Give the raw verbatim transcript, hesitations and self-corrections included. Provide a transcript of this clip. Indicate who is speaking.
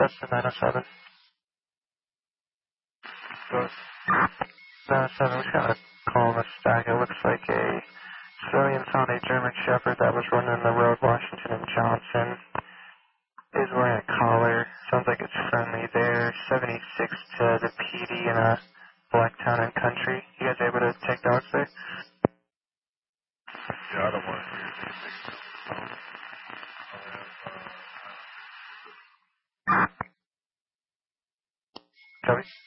Speaker 1: That's the nine oh seven.
Speaker 2: Good.
Speaker 1: nine oh seven, we got a call in the stack. It looks like a civilian found a German Shepherd that was running the road, Washington and Johnson. Is wearing a collar. Sounds like it's friendly there. seventy-six to the P D in a Blacktown and Country. You guys able to take dogs there?
Speaker 2: Yeah, I don't want to hear anything.
Speaker 1: Copy.